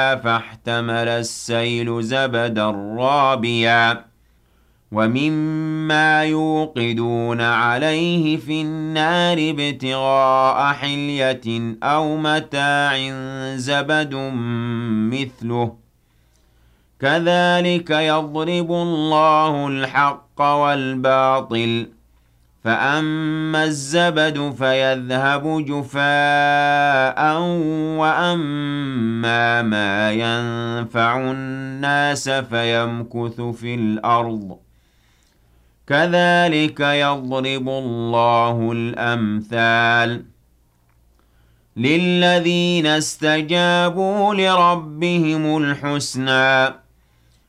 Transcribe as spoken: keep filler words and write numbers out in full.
فاحتمل السيل زبدا رابيا ومما يوقدون عليه في النار ابتغاء حلية أو متاع زبد مثله كذلك يضرب الله الحق والباطل فأما الزبد فيذهب جفاء وأما ما ينفع الناس فيمكث في الأرض كذلك يضرب الله الأمثال للذين استجابوا لربهم الحسنى